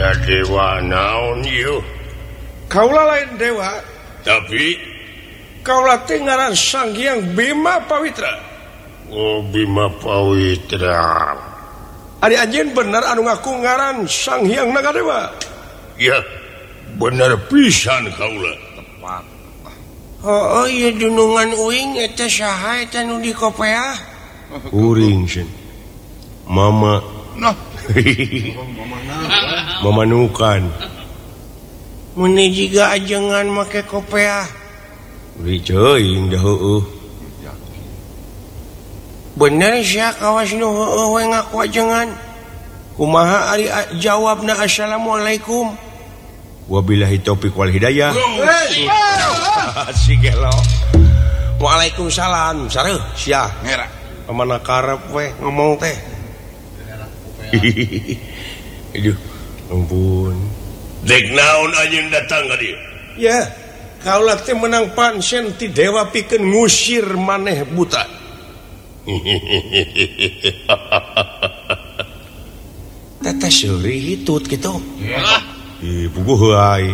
dewa naon Kaula lain dewa tapi Kaula ngaran Sang Hyang Bima Pawitra. Bima Pawitra Ari anjeun bener anu ngaku ngaran Sang Hyang Nagadewa. Ya bener pisan kaula. Oh iya dunungan uing eta saha eta nu di Kopeah? Uring sih. Mama. Nah. Mama nukan. Mun jiga ajengan make Kopeah. Uri ceuing dah heueuh. Bener sia kawas nu heueuh we ngaku ajengan. Kumaha ari jawabna assalamualaikum. Wabillahi taufik wal hidayah. Si gelo. Waalaikumsalam. Sareuh sia. Ngera. Pamana karep we ngomong teh. Aduh, ampun. Dek naon anjeun datang ka dieu? Ya, kaula teh menang pansen ti dewa pikeun ngusir maneh buta. Tata seuri hitut kitu. Puguh heai.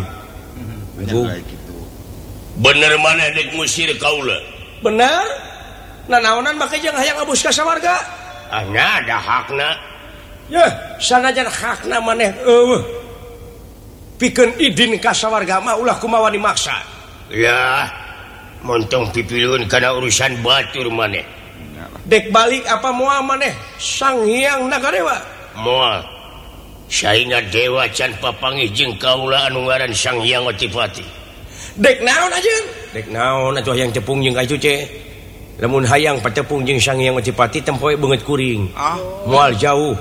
Bener maneh dek ngusir kaula? Bener? Nanaonan make jeung hayang abus ka sawarga? Anya ada hakna. Ya, sanajan hakna maneh eueuh. Pikeun idin ka sawarga mah ulah kumaha dimaksa. Ya, montong pipilun kana urusan batur maneh. Dek balik apa moal maneh Sang Hyang Nagadewa? Moal. Sainga dewa can papangih jeung kaula anu ngaran Sang Hyang Otipati. Dek naon ajeun? Dek naon atuh hayang cepung jeung ka cuce? Lamun hayang patepung jeung Sang Hyang Otipati tempoe beungeut kuring. Moal jauh.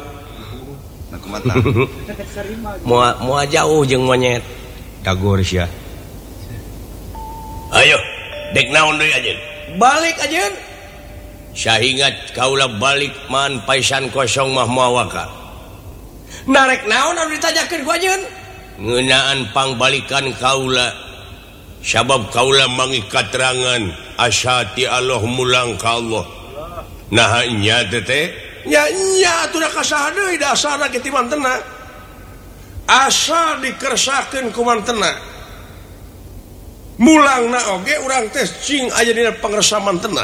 Moal jauh jeung monyet. Dagor sia. Ayo, dek naon deui ajeun? Balik ajeun. Sahingat kaula balik man paisan kosong mah moal waka. Narek naon anu ditajakeun ku ajeun? Ngeunaan pangbalikan kaula. Sabab kaula mangi katerangan asyati Allah mulang ka Allah. Nah nya teh Ya nya atuh da kasaha deui dasarna kitu mantena. Asal dikersakeun ku mantena. Mulangna oge urang teh cing aya dina pangresa mantena.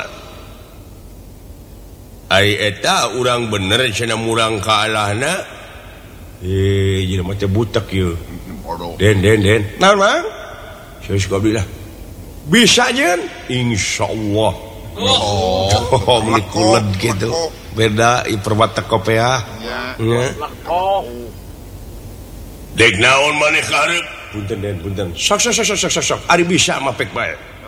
Ari eta urang bener cenah murang ka Allahna. Jelema teh butek ieu. Den. Naon, Mang? Geus goblok lah. Bisa nyeun? Insyaallah. Meuli kuled gitu. Beda perwata Kopeah. Ya. Dek naon maneh ka hareup? Punten Den, punten. Sok. Ari bisa mah pek bae.